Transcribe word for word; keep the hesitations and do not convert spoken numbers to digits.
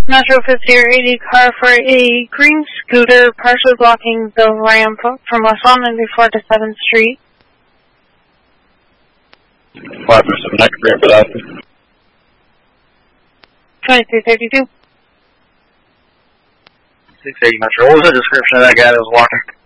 Metro fifty or eighty car for a green scooter partially blocking the ramp from West one ninety-four to seventh Street. five percent next ramp for that. twenty-three thirty-two. six eighty Metro. What was the description of that guy that was walking?